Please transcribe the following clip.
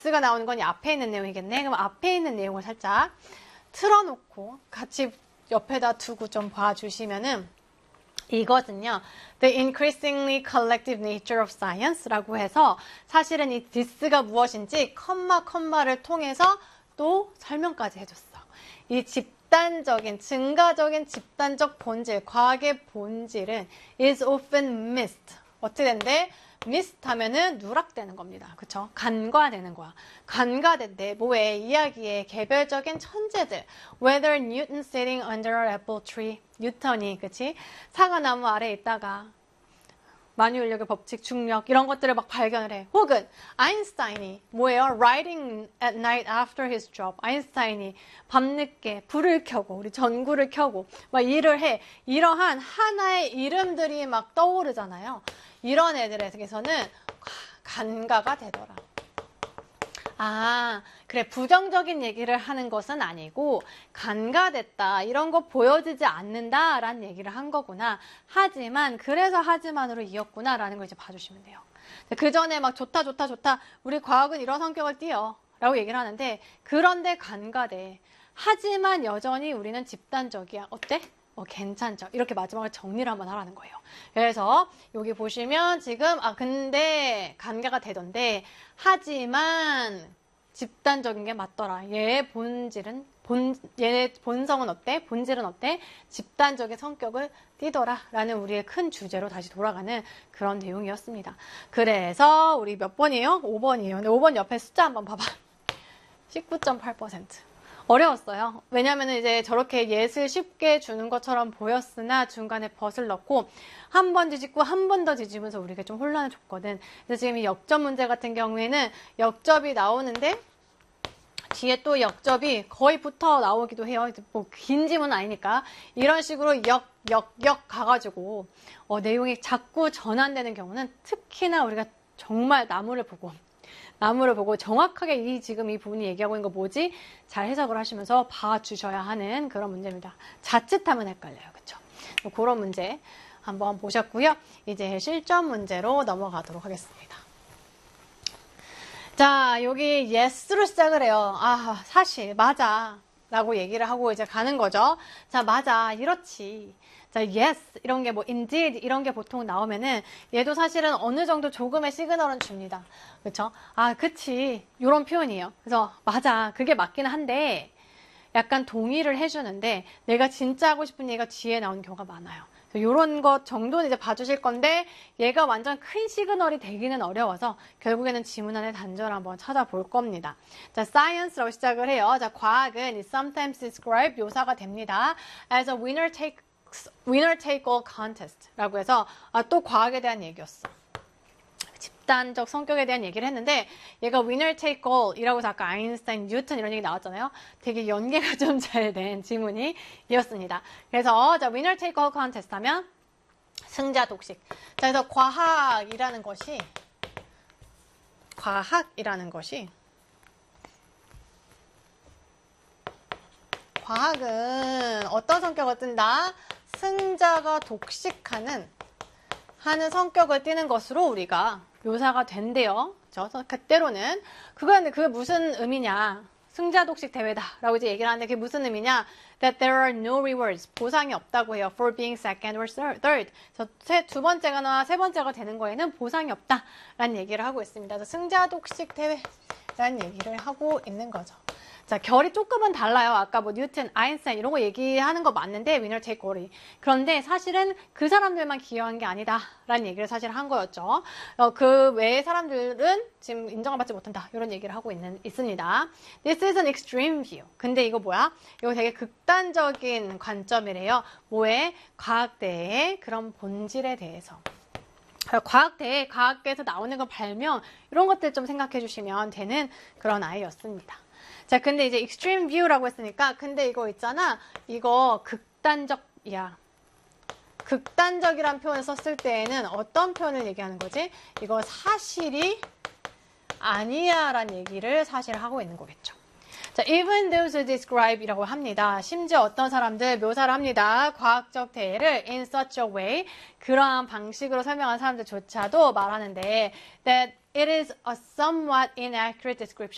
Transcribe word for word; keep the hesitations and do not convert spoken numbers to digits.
s가 나오는 건 이 앞에 있는 내용이겠네. 그럼 앞에 있는 내용을 살짝 틀어놓고 같이 옆에다 두고 좀 봐주시면은 이것은요, The increasingly collective nature of science라고 해서 사실은 이 this가 무엇인지 컴마 컴마를 통해서 또 설명까지 해줬어. 이 집단적인, 증가적인 집단적 본질, 과학의 본질은 is often missed. 어떻게 된대? missed 하면은 누락되는 겁니다. 그쵸? 간과되는 거야. 간과된대. 뭐에? 이야기의 개별적인 천재들. Whether Newton sitting under an apple tree. 뉴턴이, 그치? 사과나무 아래에 있다가 만유인력의 법칙, 중력 이런 것들을 막 발견을 해. 혹은 아인슈타인이 뭐예요? Writing at night after his job. 아인슈타인이 밤늦게 불을 켜고 우리 전구를 켜고 막 일을 해. 이러한 하나의 이름들이 막 떠오르잖아요. 이런 애들에게서는 간과가 되더라. 아, 그래. 부정적인 얘기를 하는 것은 아니고 간과됐다. 이런 거 보여지지 않는다. 라는 얘기를 한 거구나. 하지만 그래서 하지만으로 이었구나. 라는 걸 이제 봐주시면 돼요. 그 전에 막 좋다 좋다 좋다. 우리 과학은 이런 성격을 띠어. 라고 얘기를 하는데 그런데 간과돼. 하지만 여전히 우리는 집단적이야. 어때? 어, 괜찮죠. 이렇게 마지막에 정리를 한번 하라는 거예요. 그래서 여기 보시면 지금 아 근데 간과가 되던데 하지만 집단적인 게 맞더라. 얘의 본질은 본 얘의 본성은 어때? 본질은 어때? 집단적인 성격을 띠더라. 라는 우리의 큰 주제로 다시 돌아가는 그런 내용이었습니다. 그래서 우리 몇 번이에요? 오 번이에요. 근데 오 번 옆에 숫자 한번 봐봐. 십구 점 팔 퍼센트. 어려웠어요. 왜냐면은 이제 저렇게 예을 쉽게 주는 것처럼 보였으나 중간에 벗을 넣고 한 번 뒤집고 한 번 더 뒤집으면서 우리가 좀 혼란을 줬거든. 그래서 지금 이 역접 문제 같은 경우에는 역접이 나오는데 뒤에 또 역접이 거의 붙어 나오기도 해요. 뭐 긴 지문은 아니니까. 이런 식으로 역, 역, 역 가가지고 어, 내용이 자꾸 전환되는 경우는 특히나 우리가 정말 나무를 보고 나무를 보고 정확하게 이 지금 이 부분이 얘기하고 있는 거 뭐지? 잘 해석을 하시면서 봐주셔야 하는 그런 문제입니다. 자칫하면 헷갈려요. 그쵸? 뭐 그런 문제 한번 보셨고요. 이제 실전 문제로 넘어가도록 하겠습니다. 자, 여기 yes로 시작을 해요. 아, 사실, 맞아. 라고 얘기를 하고 이제 가는 거죠. 자, 맞아. 이렇지. 자, yes. 이런 게 뭐, indeed. 이런 게 보통 나오면은 얘도 사실은 어느 정도 조금의 시그널은 줍니다. 그쵸? 아, 그치. 요런 표현이에요. 그래서, 맞아. 그게 맞긴 한데, 약간 동의를 해주는데, 내가 진짜 하고 싶은 얘기가 뒤에 나오는 경우가 많아요. 요런 것 정도는 이제 봐주실 건데 얘가 완전 큰 시그널이 되기는 어려워서 결국에는 지문 안에 단절을 한번 찾아볼 겁니다. 자, science라고 시작을 해요. 자, 과학은 is sometimes described 묘사가 됩니다. as a winner take winner take all contest라고 해서 아, 또 과학에 대한 얘기였어. 집단적 성격에 대한 얘기를 했는데 얘가 winner take all 이라고 해서 아까 아인슈타인, 뉴턴 이런 얘기 나왔잖아요. 되게 연계가 좀 잘 된 지문이 이었습니다. 그래서 자 winner take all contest 하면 승자 독식. 자, 그래서 과학이라는 것이 과학이라는 것이 과학은 어떤 성격을 띈다? 승자가 독식하는 하는 성격을 띠는 것으로 우리가 묘사가 된대요. 그렇죠? 그때로는 그거는 그게 무슨 의미냐? 승자 독식 대회다 라고 이제 얘기를 하는데 그게 무슨 의미냐? That there are no rewards. 보상이 없다고 해요. For being second or third. 그래서 두 번째가나 세 번째가 되는 거에는 보상이 없다 라는 얘기를 하고 있습니다. 그래서 승자 독식 대회라는 얘기를 하고 있는 거죠. 자, 결이 조금은 달라요. 아까 뭐 뉴턴, 아인슈타인 이런 거 얘기하는 거 맞는데 winner take all이. 그런데 사실은 그 사람들만 기여한 게 아니다 라는 얘기를 사실 한 거였죠. 어, 그 외의 사람들은 지금 인정을 받지 못한다 이런 얘기를 하고 있는, 있습니다. This is an extreme view. 근데 이거 뭐야? 이거 되게 극단적인 관점이래요. 뭐에? 과학대의 그런 본질에 대해서. 과학대회, 과학계에서 나오는 거 발명 이런 것들 좀 생각해 주시면 되는 그런 아이였습니다. 자, 근데 이제 extreme view라고 했으니까 근데 이거 있잖아. 이거 극단적이야. 극단적이란 표현을 썼을 때에는 어떤 표현을 얘기하는 거지? 이거 사실이 아니야 라는 얘기를 사실 하고 있는 거겠죠. 자, even those describe 이라고 합니다. 심지어 어떤 사람들 묘사를 합니다. 과학적 대회를 in such a way 그러한 방식으로 설명한 사람들조차도 말하는데 that it is a somewhat inaccurate description